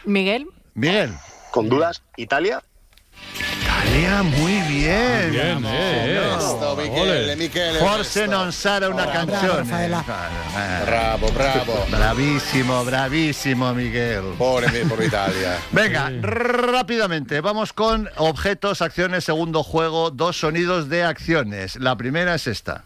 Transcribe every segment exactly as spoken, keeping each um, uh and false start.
Miguel. Miguel. Con dudas, Italia. Italia, muy bien. Muy bien, eh. Esto, Michele, Michele. Forse non sarà una canzone. Bravo, bravo. Bravísimo, bravísimo, Miguel. Por, por Italia. Venga, rápidamente, vamos con objetos, acciones, segundo juego, dos sonidos de acciones. La primera es esta.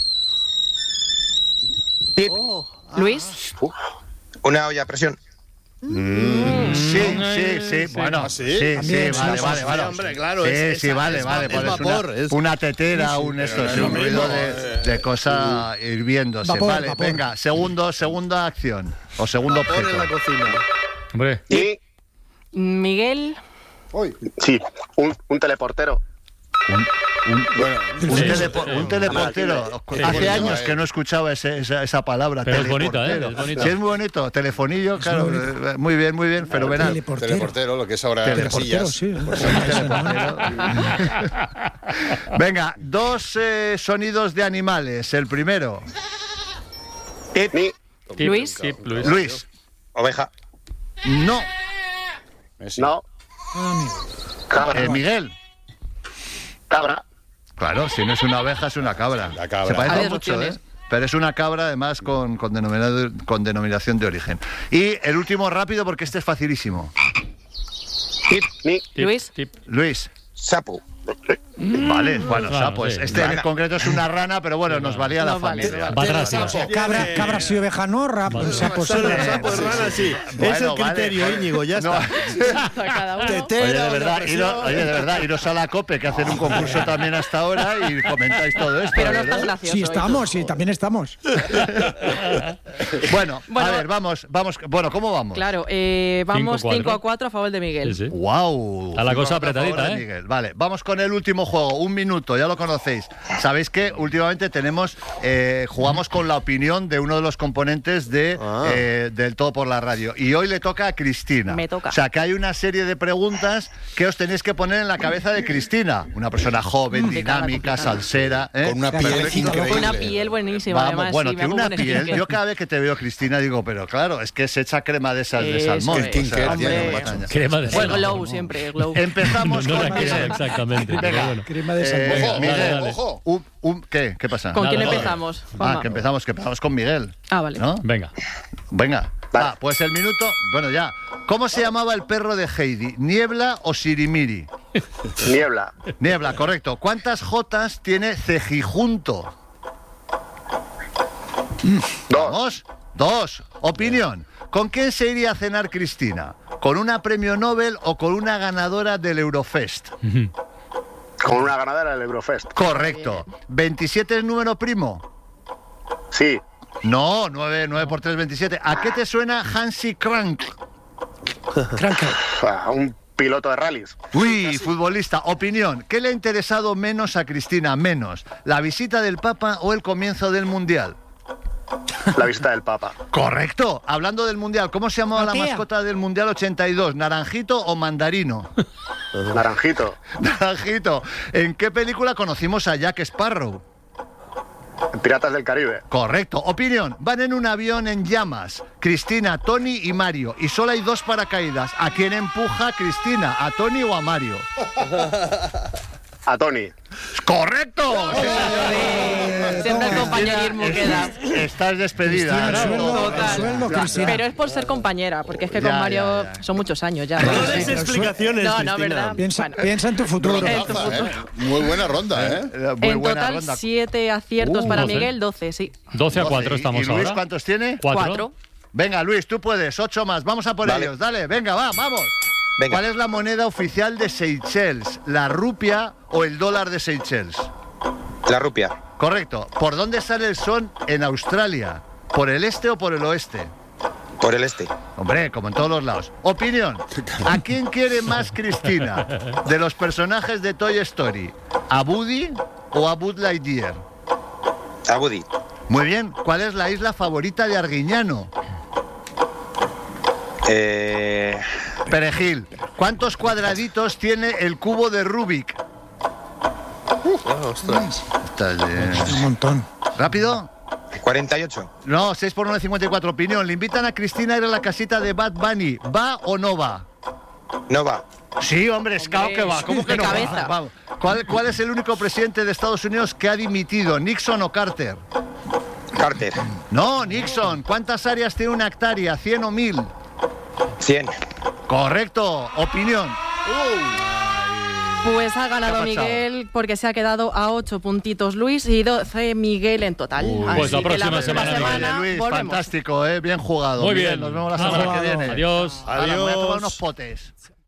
Oh. Luis. Uf. Una olla a presión. Mm, sí, sí, sí, sí. bueno, ¿Ah, sí? sí, sí, También, vale, sí, vale, sí, vale. hombre, claro, sí, es- sí, es- vale, es vale, va- pues es es una, vapor, es- una tetera, un esto, no sí, es lo un ruido mismo, de, eh. de cosa hirviéndose. Vapor, Vale, vapor. venga, segundo, segunda acción o segundo Vapor en la objeto. cocina. Hombre, Y, Miguel. sí, un, un teleportero. Bueno, Un, Sí, telepo- sí. un teleportero. Sí. Hace Sí. años Sí. que no escuchaba ese- esa, esa palabra. Pero es bonita, teleportero. ¿eh? Es bonita. Sí, es muy bonito. Telefonillo, claro. muy eh, Muy bien, muy bien, fenomenal. Teleportero. teleportero, lo que es ahora Teleportero, casillas. Venga, dos eh, sonidos de animales. El primero, Mi, tip, Luis. tip, Luis. Luis. Oveja. No, Messi. no. Cabra. eh, Miguel. Cabra. Claro, si no es una oveja, es una cabra. La cabra. Se parece Varias mucho, ¿eh? opciones. Pero es una cabra, además, con, con, denominado- con denominación de origen. Y el último rápido, porque este es facilísimo. Mi, Tip, Luis. tip. Luis. Sapo. Vale, bueno, Claro, sapo. es- sí. Este en Rana. concreto es una rana, pero bueno, nos valía la Nos vale, familia. nos Va atrás, sí. Sapo. Cabra, cabra sí, oveja no, rap, Vale. sapo sí. Sapo, sapo, rana, sí. Bueno, es el vale, criterio, vale. Íñigo, ya No. está. Cada uno. Tetera, Oye, de olla a verdad, presión. iros, oye, de verdad, iros a la COPE, que hacen un concurso también hasta ahora y comentáis todo esto. Pero no de es tan verdad. gracioso. Sí, estamos, sí, también estamos. Bueno, Bueno, a ver, vamos, vamos. Bueno, ¿cómo vamos? Claro, eh, vamos Cinco, cinco cuatro. a cuatro a favor de Miguel. Sí, sí. ¡Wow! Está la cosa Cinco a favor apretadita, de ¿eh? Miguel. Vale, vamos con el último juego. Un minuto, ya lo conocéis. Sabéis que últimamente tenemos, eh, jugamos con la opinión de uno de los componentes de Ah. eh, del Todo por la Radio. Y hoy le toca a Cristina. Me toca. O sea, que hay una serie de preguntas que os tenéis que poner en la cabeza de Cristina. Una persona joven, Complicada, dinámica, complicada. salsera. ¿eh? Con una piel Perfecto. increíble. Con una piel buenísima, Vamos, además. bueno, sí, me que hago una buen piel. skincare. Yo cada vez que te veo, Cristina, digo, pero claro, es que se echa crema de esas de Eso salmón. es. Skincare O sea, tiene, hombre, macho. Crema de El salmón. glow siempre, el glow. Empezamos No con la crema, Miguel. exactamente. pero Venga. bueno. Crema de Eh, salmón. Ojo, Miguel, dale. ojo. un- un- ¿qué? ¿Qué pasa? ¿Con Nada, quién nada. empezamos? Ah, Juanma? que empezamos, que empezamos con Miguel. Ah, vale. ¿No? Venga. Venga. Vale. Ah, pues el minuto. Bueno, ya. ¿Cómo se llamaba el perro de Heidi? ¿Niebla o Sirimiri? Niebla. Niebla, correcto. ¿Cuántas jotas tiene Cejijunto? Dos. Vamos. Dos. Opinión. ¿Con quién se iría a cenar Cristina? ¿Con una premio Nobel o con una ganadora del Eurofest? Con una ganadera del Eurofest. Correcto. ¿veintisiete es número primo? Sí. No, nueve, nueve por tres, veintisiete. ¿A qué te suena Hansi Crank? Cranker. Ah, un piloto de rallies. Uy, futbolista. Opinión. ¿Qué le ha interesado menos a Cristina? Menos. ¿La visita del Papa o el comienzo del Mundial? La visita del Papa. Correcto. Hablando del Mundial, ¿cómo se llamaba la Matías. mascota del Mundial ochenta y dos? ¿Naranjito o Mandarino? Naranjito. Naranjito. ¿En qué película conocimos a Jack Sparrow? Piratas del Caribe. Correcto. Opinión. Van en un avión en llamas. Cristina, Tony y Mario. Y solo hay dos paracaídas. ¿A quién empuja Cristina? ¿A Tony o a Mario? A Tony. ¡Correcto! Siempre el compañerismo queda. Estás despedida. Cristina, el ¿no? sueldo, el Total. sueldo, Cristina. Pero es por ser compañera, porque es que Ya, con Mario ya, ya. son muchos años ya. No Sí. des explicaciones, No, no, Cristina. ¿verdad? Piensa, Bueno. piensa en tu futuro. En tu Rondaza, futuro. ¿eh? Muy buena ronda, ¿eh? Eh, Muy En buena total, ronda. siete aciertos Uh, para doce. Miguel, doce, sí. doce a cuatro ¿Y- estamos ¿Y Luis ahora. cuántos tiene? Cuatro. Cuatro. Venga, Luis, tú puedes. Ocho más. Vamos a por Vale. ellos. Dale, venga, va, vamos. Venga. ¿Cuál es la moneda oficial de Seychelles? ¿La rupia o el dólar de Seychelles? La rupia. Correcto. ¿Por dónde sale el sol en Australia? ¿Por el este o por el oeste? Por el este. Hombre, como en todos los lados. Opinión. ¿A quién quiere más Cristina? De los personajes de Toy Story. ¿A Woody o a Buzz Lightyear? A Woody. Muy bien. ¿Cuál es la isla favorita de Arguiñano? Eh, Perejil. ¿Cuántos cuadraditos tiene el cubo de Rubik? Ah, ostras. Estás de- Un montón. ¿Rápido? cuarenta y ocho. No, seis por nueve, cincuenta y cuatro. Opinión. Le invitan a Cristina a ir a la casita de Bad Bunny. ¿Va o no va? No va. Sí, hombre, es cao que va. ¿Cómo que de no va? cabeza. Va. ¿Cuál, ¿Cuál es el único presidente de Estados Unidos que ha dimitido? ¿Nixon o Carter? Carter. No, Nixon. ¿Cuántas áreas tiene una hectárea? ¿cien o mil? cien. Correcto. Opinión. Pues ha ¿Qué ganado ha pasado? Miguel porque se ha quedado a ocho puntitos Luis y doce Miguel en total. Uy, Así pues la que próxima semana, semana Luis, volvemos. fantástico, ¿eh? Bien jugado. Muy Miguel, bien. Nos vemos la Ah, semana jugado. que viene. Adiós. Hala, me voy a tomar Adiós. unos potes.